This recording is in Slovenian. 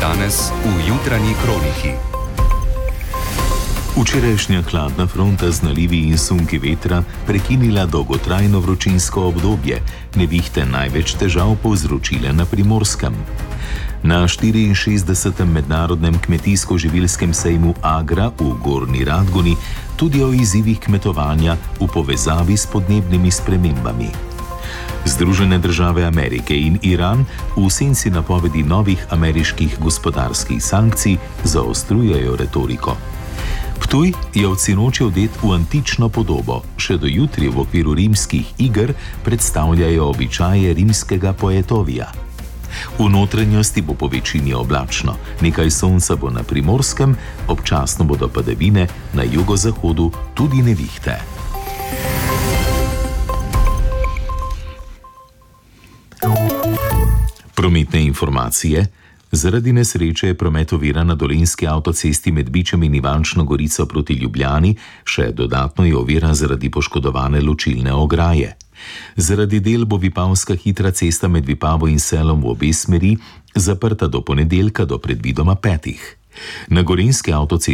danes v jutranji kroniki. Včerajšnja hladna fronta z nalivi in sunki vetra prekinila dolgotrajno vročinsko obdobje, nevihte največ težav povzročile na Primorskem. Na 64. mednarodnem kmetijsko-živilskem sejmu Agra v Gornji Radgoni tudi o izzivih kmetovanja v povezavi s podnebnimi spremembami. Združene države Amerike in Iran v senci napovedi novih ameriških gospodarskih sankcij zaostrujejo retoriko. Ptuj je od sinoči odet v antično podobo, še do jutri v okviru rimskih iger predstavljajo običaje rimskega poetovija. V notranjosti bo po večini oblačno, nekaj sonca bo na Primorskem, občasno bodo padavine, na jugozahodu tudi nevihte. Prometne informacije. Zaradi nesreče je promet oviran na dolenjski avtocesti med Bičem in Ivančno Gorico proti Ljubljani, še dodatno je ovira zaradi poškodovane ločilne ograje. Zaradi del bo Vipavska hitra cesta med Vipavo in Selom v obe smeri zaprta do ponedeljka do predvidoma 5. Na gorenjski avtocesti